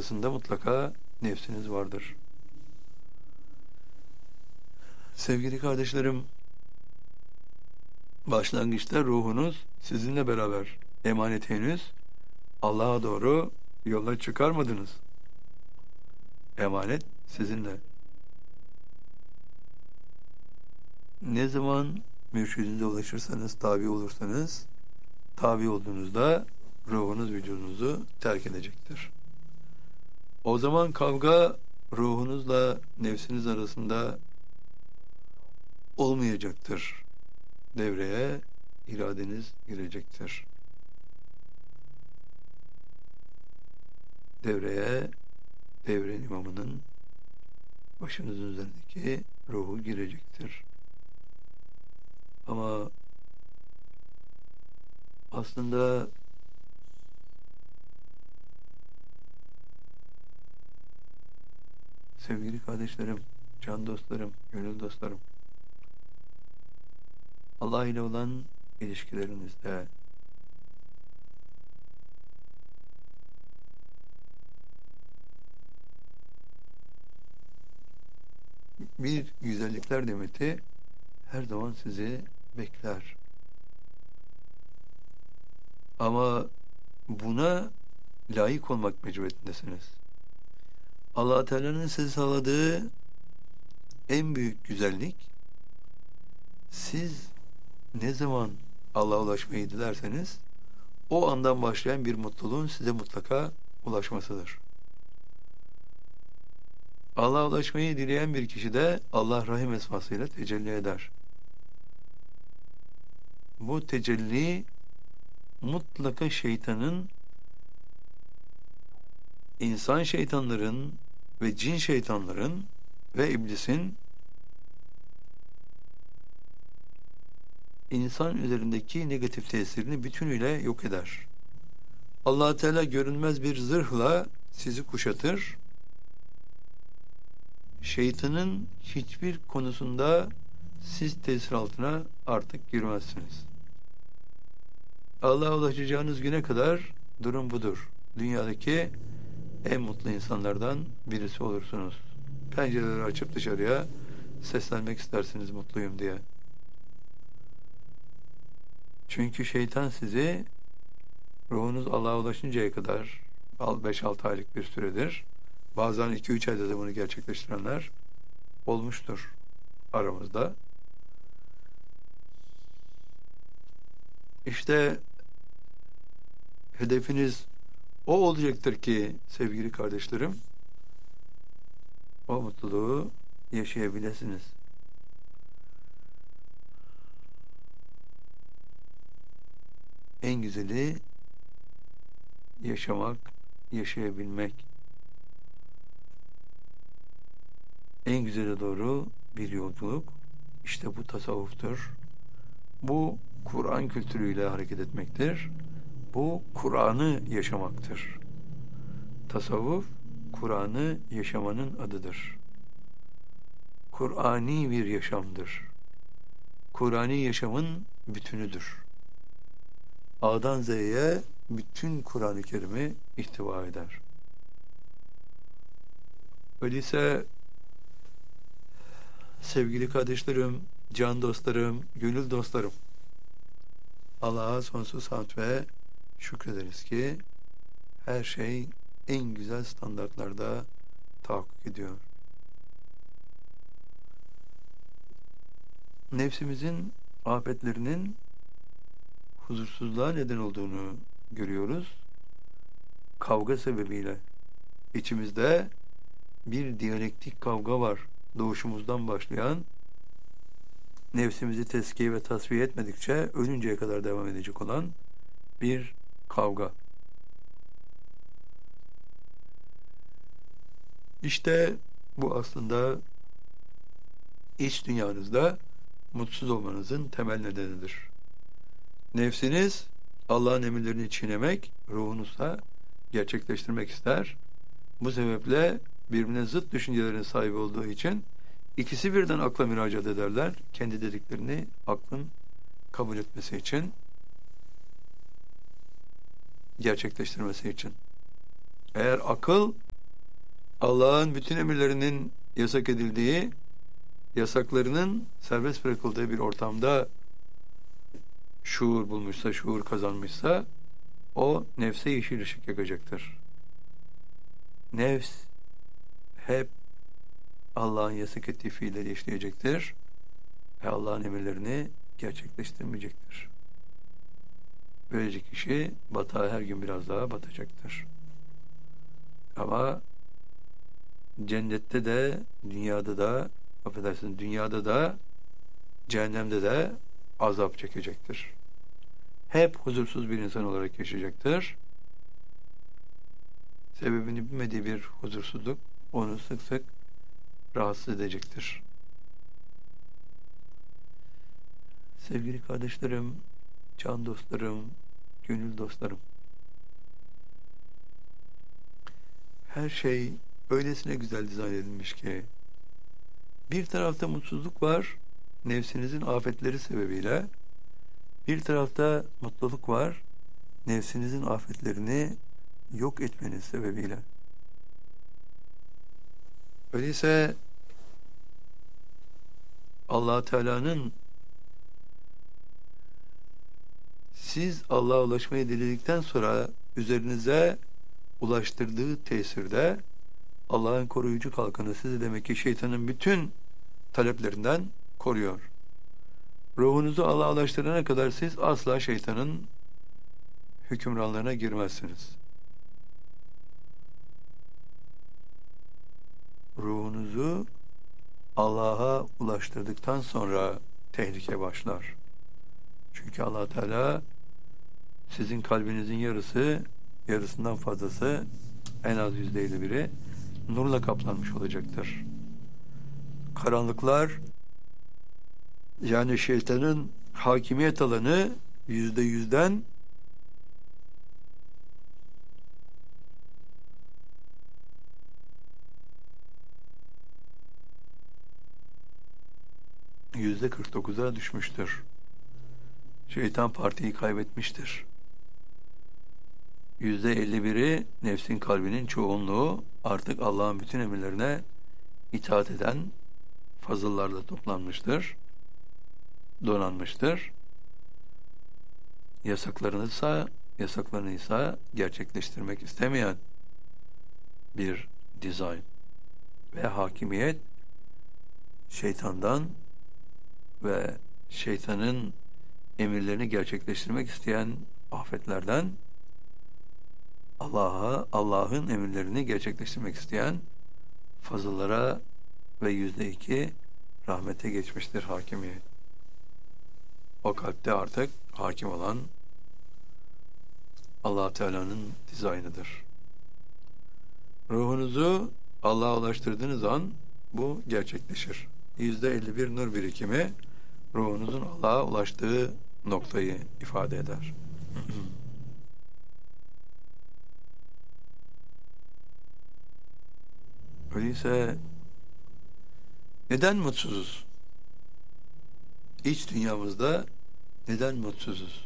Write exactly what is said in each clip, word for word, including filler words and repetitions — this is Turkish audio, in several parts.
arkasında mutlaka nefsiniz vardır. Sevgili kardeşlerim, başlangıçta ruhunuz sizinle beraber, emanet henüz Allah'a doğru yola çıkarmadınız. Emanet sizinle. Ne zaman mürşidinize ulaşırsanız, tabi olursanız, tabi olduğunuzda ruhunuz vücudunuzu terk edecektir. O zaman kavga ruhunuzla nefsiniz arasında olmayacaktır. Devreye iradeniz girecektir. Devreye devrenin imamının başınızın üzerindeki ruhu girecektir. Ama aslında sevgili kardeşlerim, can dostlarım, gönül dostlarım, Allah ile olan ilişkilerinizde bir güzellikler demeti her zaman sizi bekler. Ama buna layık olmak mecburiyetindesiniz. Allah Teala'nın size sağladığı en büyük güzellik, siz ne zaman Allah'a ulaşmayı dilerseniz o andan başlayan bir mutluluğun size mutlaka ulaşmasıdır. Allah'a ulaşmayı dileyen bir kişi de Allah Rahim esmasıyla tecelli eder. Bu tecelli mutlaka şeytanın, insan şeytanların ve cin şeytanların ve iblisin insan üzerindeki negatif tesirini bütünüyle yok eder. Allah Teala görünmez bir zırhla sizi kuşatır. Şeytanın hiçbir konusunda siz tesir altına artık girmezsiniz. Allah'a ulaşacağınız güne kadar durum budur. Dünyadaki en mutlu insanlardan birisi olursunuz. Pencereleri açıp dışarıya seslenmek istersiniz mutluyum diye. Çünkü şeytan sizi ruhunuz Allah'a ulaşıncaya kadar beş altı aylık bir süredir, bazen iki üç ayda da bunu gerçekleştirenler olmuştur aramızda. İşte hedefiniz o olacaktır ki sevgili kardeşlerim, o mutluluğu yaşayabilirsiniz. En güzeli yaşamak, yaşayabilmek. En güzele doğru bir yolculuk, işte bu tasavvuftur. Bu Kur'an kültürüyle hareket etmektir. Bu Kur'an'ı yaşamaktır. Tasavvuf, Kur'an'ı yaşamanın adıdır. Kur'ani bir yaşamdır. Kur'ani yaşamın bütünüdür. A'dan Z'ye bütün Kur'an-ı Kerim'i ihtiva eder. Öyleyse sevgili kardeşlerim, can dostlarım, gönül dostlarım, Allah'a sonsuz hamd ve şükrederiz ki her şey en güzel standartlarda tahakkuk ediyor. Nefsimizin afetlerinin huzursuzluğa neden olduğunu görüyoruz. Kavga sebebiyle. İçimizde bir diyalektik kavga var. Doğuşumuzdan başlayan, nefsimizi tezkiye ve tasfiye etmedikçe ölünceye kadar devam edecek olan bir kavga. İşte bu aslında iç dünyanızda mutsuz olmanızın temel nedenidir. Nefsiniz Allah'ın emirlerini çiğnemek, ruhunuzda gerçekleştirmek ister. Bu sebeple birbirine zıt düşüncelerin sahibi olduğu için ikisi birden akla müracaat ederler. Kendi dediklerini aklın kabul etmesi için, gerçekleştirmesi için. Eğer akıl Allah'ın bütün emirlerinin yasak edildiği, yasaklarının serbest bırakıldığı bir ortamda şuur bulmuşsa, şuur kazanmışsa, o nefse yeşil ışık yakacaktır. Nefs hep Allah'ın yasak ettiği fiilleri işleyecektir ve Allah'ın emirlerini gerçekleştirmeyecektir. Böylece kişi batağa her gün biraz daha batacaktır. Ama cennette de, dünyada da, affedersiniz, dünyada da, cehennemde de azap çekecektir. Hep huzursuz bir insan olarak yaşayacaktır. Sebebini bilmediği bir huzursuzluk onu sık sık rahatsız edecektir. Sevgili kardeşlerim, can dostlarım, gönül dostlarım, her şey öylesine güzel dizayn edilmiş ki bir tarafta mutsuzluk var, nefsinizin afetleri sebebiyle, bir tarafta mutluluk var, nefsinizin afetlerini yok etmeniz sebebiyle. Öyleyse Allah Teala'nın siz Allah'a ulaşmayı diledikten sonra üzerinize ulaştırdığı tesirde Allah'ın koruyucu kalkanı sizi demek ki şeytanın bütün taleplerinden koruyor. Ruhunuzu Allah'a ulaştırana kadar siz asla şeytanın hükümranlığına girmezsiniz. Ruhunuzu Allah'a ulaştırdıktan sonra tehlike başlar. Çünkü Allah Teala sizin kalbinizin yarısı, yarısından fazlası, en az yüzde elli biri nurla kaplanmış olacaktır. Karanlıklar, yani şeytanın hakimiyet alanı yüzde yüzden yüzde kırk dokuza düşmüştür. Şeytan partiyi kaybetmiştir. Yüzde elli biri nefsin, kalbinin çoğunluğu artık Allah'ın bütün emirlerine itaat eden fazıllarla toplanmıştır, donanmıştır. Yasaklarını ise yasaklarını ise gerçekleştirmek istemeyen bir dizayn ve hakimiyet şeytandan ve şeytanın emirlerini gerçekleştirmek isteyen afetlerden Allah'a, Allah'ın emirlerini gerçekleştirmek isteyen fazıllara ve yüzde iki rahmete geçmiştir hakimiyet. O kalpte artık hakim olan Allah Teala'nın dizaynıdır. Ruhunuzu Allah'a ulaştırdığınız an bu gerçekleşir. yüzde elli bir nur birikimi ruhunuzun Allah'a ulaştığı noktayı ifade eder. Öyleyse neden mutsuzuz? İç dünyamızda neden mutsuzuz?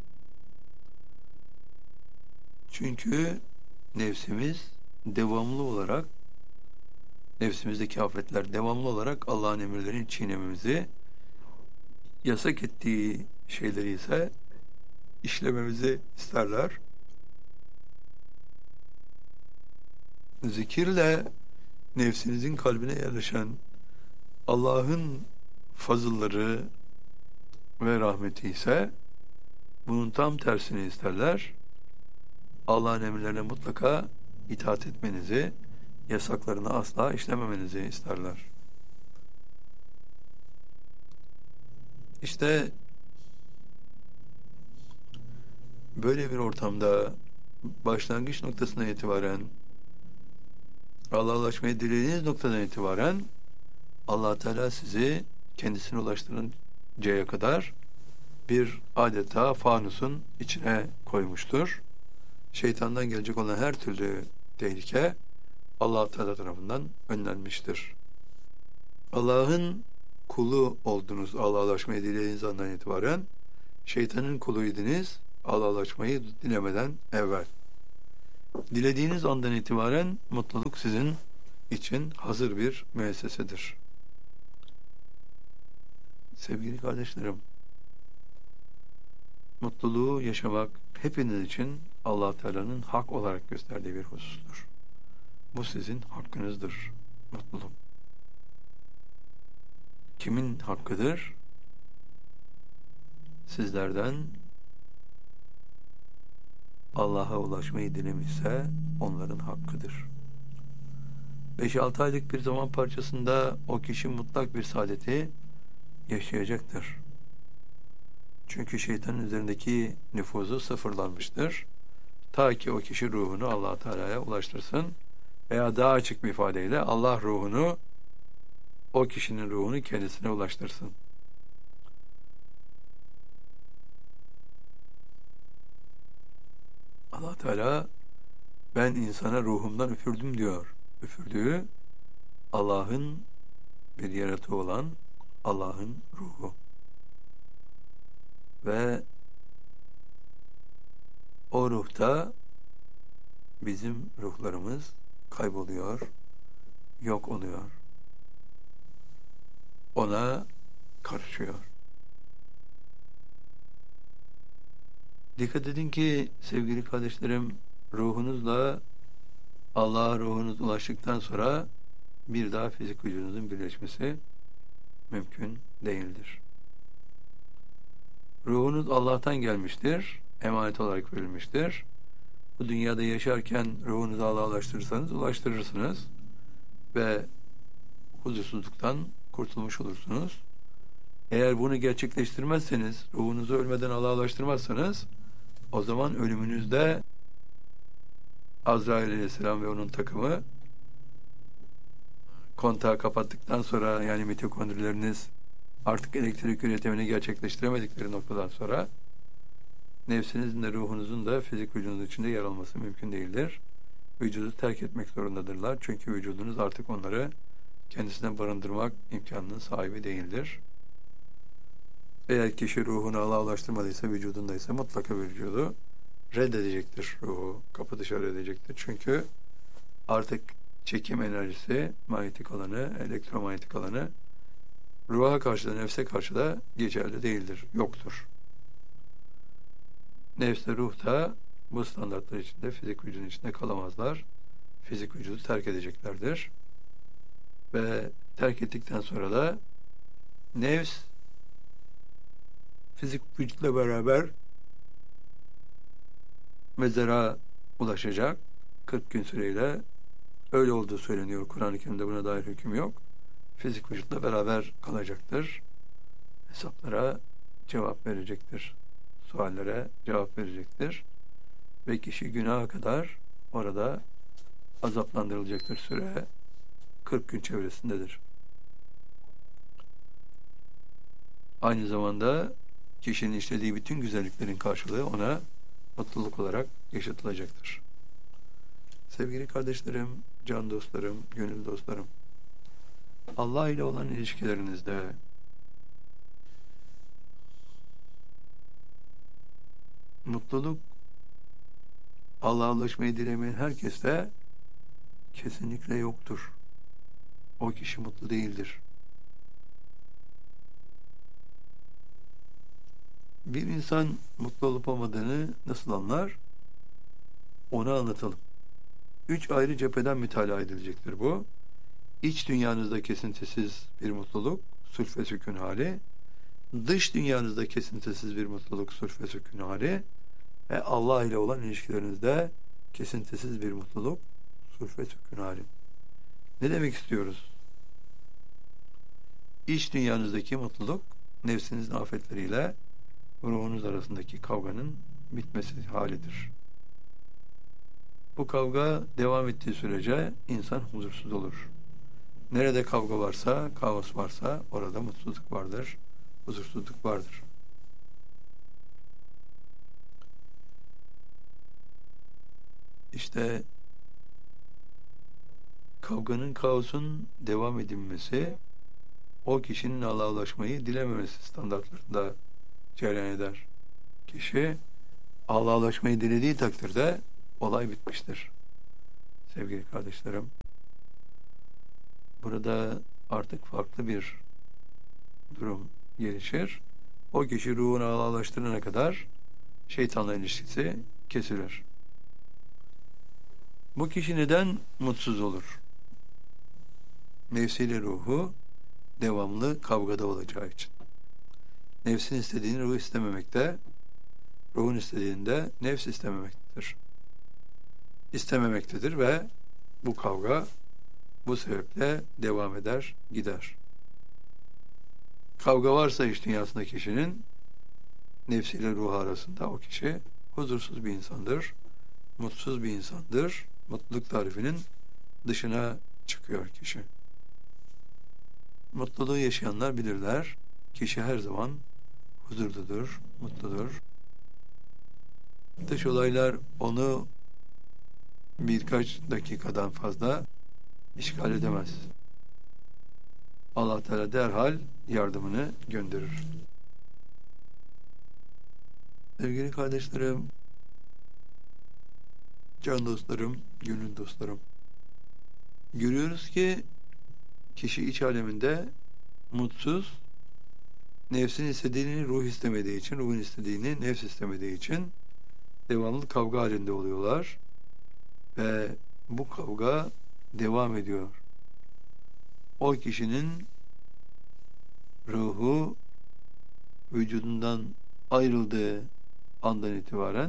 Çünkü nefsimiz devamlı olarak, nefsimizdeki afetler devamlı olarak Allah'ın emirlerini çiğnememizi, yasak ettiği şeyleri ise işlememizi isterler. Zikirle nefsinizin kalbine yerleşen Allah'ın fazılları ve rahmeti ise bunun tam tersini isterler. Allah'ın emirlerine mutlaka itaat etmenizi, yasaklarını asla işlememenizi isterler. İşte böyle bir ortamda başlangıç noktasından itibaren, Allah'a ulaşmayı dilediğiniz noktadan itibaren Allah Teala sizi kendisine ulaştırıncaya kadar bir adeta fanusun içine koymuştur. Şeytandan gelecek olan her türlü tehlike Allah Teala tarafından önlenmiştir. Allah'ın kulu oldunuz Allah'a ulaşmayı dilediğiniz andan itibaren, şeytanın kuluydunuz Allah'a ulaşmayı dilemeden evvel. Dilediğiniz andan itibaren mutluluk sizin için hazır bir müessesedir. Sevgili kardeşlerim, mutluluğu yaşamak hepiniz için Allah Teala'nın hak olarak gösterdiği bir husustur. Bu sizin hakkınızdır. Mutluluk. Kimin hakkıdır? Sizlerden Allah'a ulaşmayı dilemişse onların hakkıdır. beş altı aylık bir zaman parçasında o kişi mutlak bir saadeti yaşayacaktır. Çünkü şeytanın üzerindeki nüfuzu sıfırlanmıştır. Ta ki o kişi ruhunu Allah Teala'ya ulaştırsın veya daha açık bir ifadeyle Allah ruhunu, o kişinin ruhunu kendisine ulaştırsın. Allah Teala ben insana ruhumdan üfürdüm diyor. Üfürdüğü Allah'ın bir yaratığı olan Allah'ın ruhu. Ve o ruhta bizim ruhlarımız kayboluyor, yok oluyor. Ona karışıyor. Dikkat edin ki sevgili kardeşlerim, ruhunuzla Allah'a ruhunuz ulaştıktan sonra bir daha fizik vücudunuzun birleşmesi mümkün değildir. Ruhunuz Allah'tan gelmiştir, emanet olarak verilmiştir. Bu dünyada yaşarken ruhunuzu Allah'a ulaştırırsanız ulaştırırsınız ve huzursuzluktan kurtulmuş olursunuz. Eğer bunu gerçekleştirmezseniz, ruhunuzu ölmeden Allah'a ulaştırmazsanız, o zaman ölümünüzde Azrail Aleyhisselam ve onun takımı kontağı kapattıktan sonra, yani mitokondrileriniz artık elektrik üretimini gerçekleştiremedikleri noktadan sonra nefsinizin de ruhunuzun da fizik vücudunuz içinde yer alması mümkün değildir. Vücudu terk etmek zorundadırlar. Çünkü vücudunuz artık onları kendisine barındırmak imkanının sahibi değildir. Eğer kişi ruhunu Allah'a ulaştırmadıysa, vücudundaysa mutlaka vücudu reddedecektir. Ruhu kapı dışarı edecektir. Çünkü artık çekim enerjisi, manyetik alanı, elektromanyetik alanı ruha karşı da nefse karşı da geçerli değildir. Yoktur. Nefsle ruh da bu standartlar içinde, fizik vücudun içinde kalamazlar. Fizik vücudu terk edeceklerdir. Ve terk ettikten sonra da nefs fizik vücutla beraber mezara ulaşacak. kırk gün süreyle öyle olduğu söyleniyor. Kur'an-ı Kerim'de buna dair hüküm yok. Fizik vücutla beraber kalacaktır. Hesaplara cevap verecektir. Suallere cevap verecektir. Ve kişi günaha kadar orada azaplandırılacaktır. Süre kırk gün çevresindedir. Aynı zamanda kişinin işlediği bütün güzelliklerin karşılığı ona mutluluk olarak yaşatılacaktır. Sevgili kardeşlerim, can dostlarım, gönül dostlarım, Allah ile olan ilişkilerinizde mutluluk, Allah'a ulaşmayı dilemeyen herkeste kesinlikle yoktur. O kişi mutlu değildir. Bir insan mutlu olup olmadığını nasıl anlar? Onu anlatalım. Üç ayrı cepheden mütalaa edilecektir bu. İç dünyanızda kesintisiz bir mutluluk, sulh ve sükun hali. Dış dünyanızda kesintisiz bir mutluluk, sulh ve sükun hali. Ve Allah ile olan ilişkilerinizde kesintisiz bir mutluluk, sulh ve sükun hali. Ne demek istiyoruz? İç dünyanızdaki mutluluk, nefsinizin afetleriyle ruhunuz arasındaki kavganın bitmesi halidir. Bu kavga devam ettiği sürece insan huzursuz olur. Nerede kavga varsa, kaos varsa orada mutsuzluk vardır, huzursuzluk vardır. İşte kavganın, kaosun devam edilmesi o kişinin Allah'a ulaşmayı dilememesi standartlarında cereyan eder. Kişi Allah'a ulaşmayı dilediği takdirde olay bitmiştir. Sevgili kardeşlerim, burada artık farklı bir durum gelişir. O kişi ruhunu Allah'laştırana kadar şeytanla ilişkisi kesilir. Bu kişi neden mutsuz olur? Nefsiyle ruhu devamlı kavgada olacağı için. Nefsin istediğini ruh istememekte, ruhun istediğinde nefs istememektedir. İstememektedir ve bu kavga bu sebeple devam eder, gider. Kavga varsa iş dünyasında kişinin nefsiyle ruhu arasında o kişi huzursuz bir insandır, mutsuz bir insandır. Mutluluk tarifinin dışına çıkıyor kişi. Mutluluğu yaşayanlar bilirler. Kişi her zaman huzurludur, mutludur. Dış olaylar onu birkaç dakikadan fazla işgal edemez. Allah Teala derhal yardımını gönderir. Sevgili kardeşlerim, can dostlarım, gönül dostlarım, görüyoruz ki kişi iç aleminde mutsuz, nefsin istediğini ruh istemediği için, ruhun istediğini nefs istemediği için devamlı kavga halinde oluyorlar ve bu kavga devam ediyor. O kişinin ruhu vücudundan ayrıldığı andan itibaren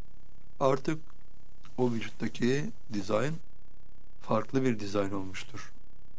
artık o vücuttaki dizayn farklı bir dizayn olmuştur.